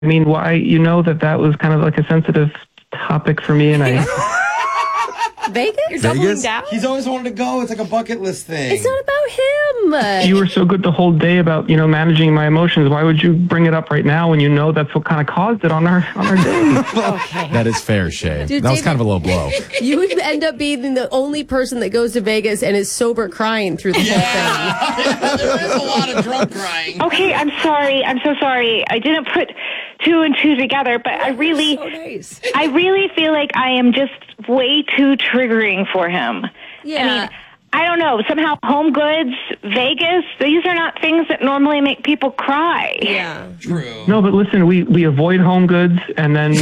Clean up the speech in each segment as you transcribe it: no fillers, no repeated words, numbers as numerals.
I mean, why? You know that was kind of like a sensitive topic for me, and I. Vegas? You're doubling Vegas? down? He's always wanted to go. It's like a bucket list thing. It's not about him. You were so good the whole day about managing my emotions. Why would you bring it up right now when you know that's what kind of caused it on our day? Okay. That is fair, Shay. Dude, that was David- kind of a low blow. You would end up being the only person that goes to Vegas and is sober crying through the whole thing. There is a lot of drunk crying. Okay, I'm sorry. I'm so sorry. I didn't put two and two together, but I really, So nice. I really feel like I am just way too triggering for him. Yeah. I mean, I don't know. Somehow, Home Goods, Vegas, these are not things that normally make people cry. Yeah. True. No, but listen, we avoid Home Goods, and then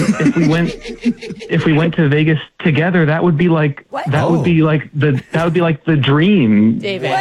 if we went to Vegas together, that would be like would be like the dream. David.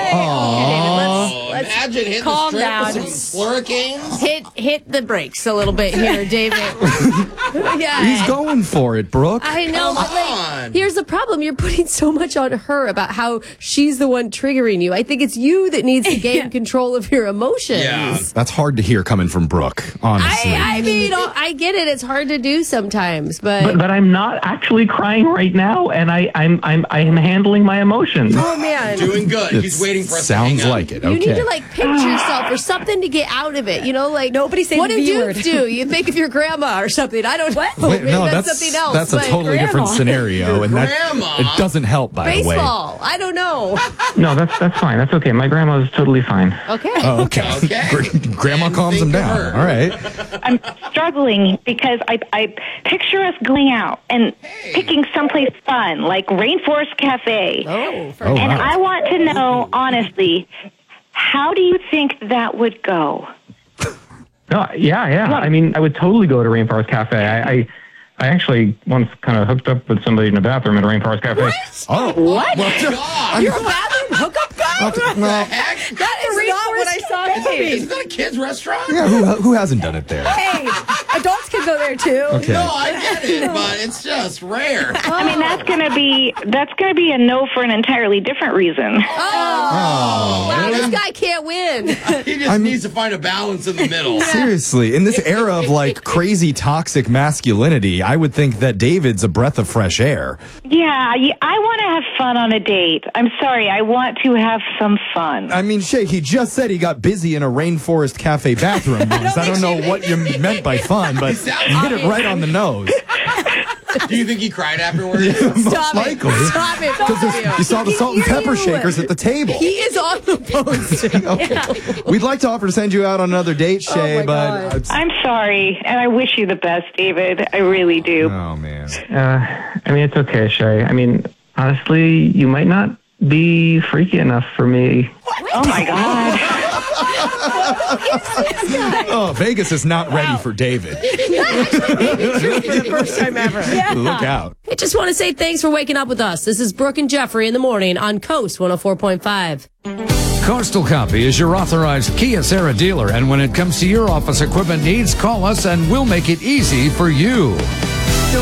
Oh, Let's imagine hitting calm the strip down. with some hurricanes. hit the brakes a little bit here, David. Yeah. He's going for it, Brooke. I know, but on. here's the problem. You're putting so much on her about how she's the one triggering you. I think it's you that needs to gain control of your emotions. Yeah. That's hard to hear coming from Brooke, honestly. I mean, I get it. It's hard to do sometimes, but But I'm not actually crying right now, and I'm handling my emotions. oh man, Doing good. He's waiting for us to Sounds hang up. like it. you Okay. need to like pinch yourself or something to get out of it. You know, like Nobody say what the do V word. dudes do? You think of your grandma or something. I don't know. Wait, Maybe no, that's something else. That's a but totally different grandma. scenario, and that grandma. it doesn't help. By the way. baseball. I don't know. No, that's fine. That's okay. My grandma's totally fine. Okay. Oh, okay. Okay. Grandma calms him Think of down. her. All right. I'm struggling because I picture us going out and picking someplace fun, like Rainforest Cafe. Oh, Oh, And wow. I want to know, honestly, how do you think that would go? No, yeah. I mean, I would totally go to Rainforest Cafe. I actually once kind of hooked up with somebody in the bathroom at a Rainforest Cafe. Oh, What? God. You're a bathroom hookup guy? well, Heck? That is not what I saw coming. Isn't that a kid's restaurant? yeah. Who hasn't done it there? Hey, adults can go there too. Okay. No, I get it, but it's just rare. I mean, that's gonna be a no for an entirely different reason. Wow, this guy can't win. He just needs to find a balance in the middle. Seriously, in this era of like crazy toxic masculinity, I would think that David's a breath of fresh air. Yeah, I want to have fun on a date. I'm sorry, I want to have some fun. I mean, Shay, he just said he got busy in a Rainforest Cafe bathroom once. I don't know what you meant by fun, but you hit it right on the nose. Do you think he cried afterwards? Most Stop likely. it. Stop it. both of you. You saw the salt and pepper shakers at the table. He is on the phone. Okay. We'd like to offer to send you out on another date, Shay, my but God. it's- I'm sorry, and I wish you the best, David. I really do. oh man. I mean, it's okay, Shay. I mean, honestly, you might not be freaky enough for me. Oh my God. Oh, Vegas is not ready for David. For the first time ever. Look out. I just want to say thanks for waking up with us. This is Brooke and Jeffrey in the morning on Coast 104.5. Coastal Copy is your authorized Kia Sarah dealer, and when it comes to your office equipment needs, call us and we'll make it easy for you.